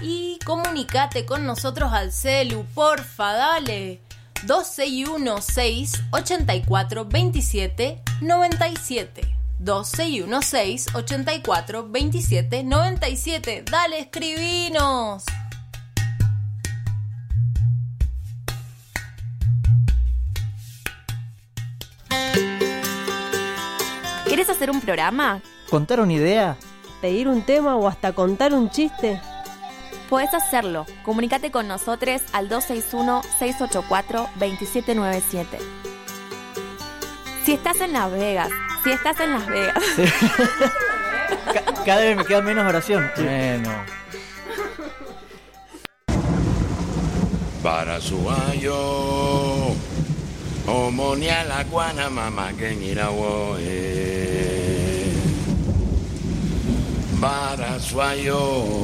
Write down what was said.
Y comunicate con nosotros al celu, porfa, dale. 2616-842797. 2616-842797. Dale, escribinos. ¿Querés hacer un programa? ¿Contar una idea? ¿Pedir un tema o hasta contar un chiste? Podés hacerlo. Comunicate con nosotros al 261-684-2797. Si estás en Las Vegas. Sí. Cada vez me queda menos oración. Bueno. Para su ayo, omonia la guana mamá que mirawoe. Para su ayo.